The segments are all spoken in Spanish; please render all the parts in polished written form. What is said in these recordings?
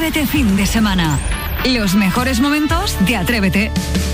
Atrévete fin de semana. Los mejores momentos de Atrévete.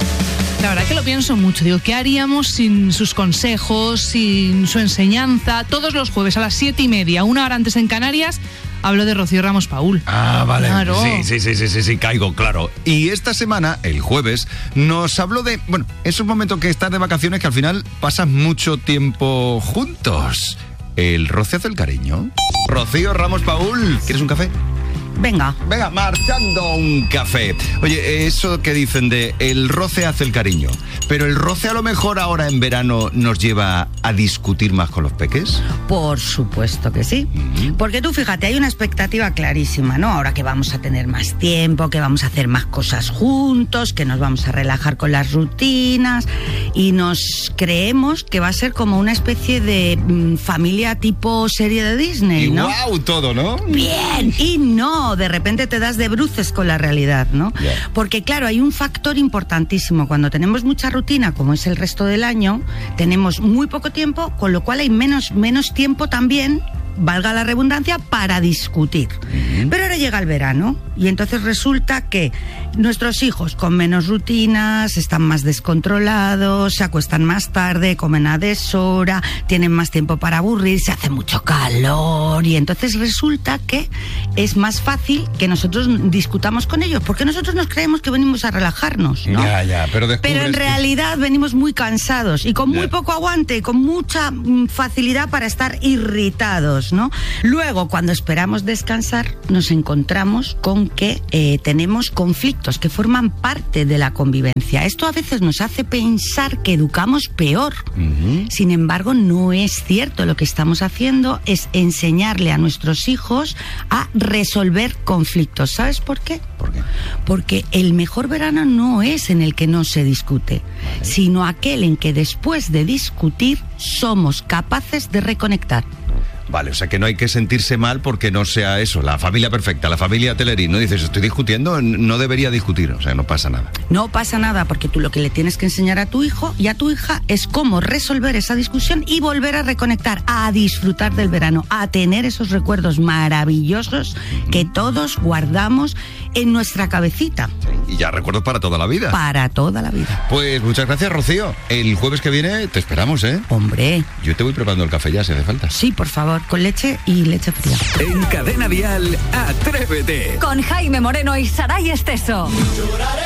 La verdad que lo pienso mucho. Digo, ¿qué haríamos sin sus consejos, sin su enseñanza? Todos los jueves a las 7:30, una hora antes en Canarias, hablo de Rocío Ramos Paul. Ah, vale. Claro. Sí, caigo, claro. Y esta semana, el jueves, nos habló de, esos momentos que estás de vacaciones que al final pasas mucho tiempo juntos. El roce hace el cariño. Rocío Ramos Paul, ¿quieres un café? Venga, marchando un café. Oye, eso que dicen de el roce hace el cariño, pero el roce a lo mejor ahora en verano nos lleva a discutir más con los peques. por supuesto que sí. Porque tú fíjate, hay una expectativa clarísima, ¿no? Ahora que vamos a tener más tiempo, que vamos a hacer más cosas juntos, que nos vamos a relajar con las rutinas y nos creemos que va a ser como una especie de familia tipo serie de Disney, ¿no? Y guau, todo, ¿no? Bien, y no, de repente te das de bruces con la realidad, ¿no? Yeah. Porque claro, hay un factor importantísimo. Cuando tenemos mucha rutina, como es el resto del año, tenemos muy poco tiempo, con lo cual hay menos tiempo también, valga la redundancia, para discutir. Pero ahora llega el verano y entonces resulta que nuestros hijos con menos rutinas, están más descontrolados, se acuestan más tarde, comen a deshora, tienen más tiempo para aburrirse, hace mucho calor y entonces resulta que es más fácil que nosotros discutamos con ellos, porque nosotros nos creemos que venimos a relajarnos, ¿no? Ya, pero Pero en realidad venimos muy cansados y con muy poco aguante y con mucha facilidad para estar irritados, ¿no? Luego, cuando esperamos descansar, nos encontramos con que tenemos conflictos que forman parte de la convivencia. Esto a veces nos hace pensar que educamos peor. Sin embargo, no es cierto. Lo que estamos haciendo es enseñarle a nuestros hijos a resolver conflictos. ¿Sabes por qué? ¿Por qué? Porque el mejor verano no es en el que no se discute, sino aquel en que después de discutir somos capaces de reconectar. Vale, o sea que no hay que sentirse mal porque no sea eso, la familia perfecta, la familia Telerín. No dices, estoy discutiendo, no debería discutir, o sea, no pasa nada. No pasa nada, porque tú lo que le tienes que enseñar a tu hijo y a tu hija es cómo resolver esa discusión y volver a reconectar, a disfrutar del verano, a tener esos recuerdos maravillosos que todos guardamos en nuestra cabecita. Sí, y ya recuerdos para toda la vida. Para toda la vida. Pues muchas gracias, Rocío. El jueves que viene te esperamos, ¿eh? Hombre. Yo te voy preparando el café ya, si hace falta. Sí, por favor, con leche y leche fría. En Cadena Dial, Atrévete. Con Jaime Moreno y Saray Esteso.